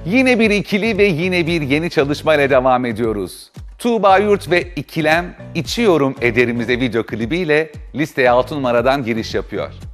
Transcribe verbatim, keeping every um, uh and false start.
Yine bir ikili ve yine bir yeni çalışmayla devam ediyoruz. Tuğba Yurt ve İkilem "İçiyorum Ederimiz'e video klibiyle listeye altı numaradan giriş yapıyor.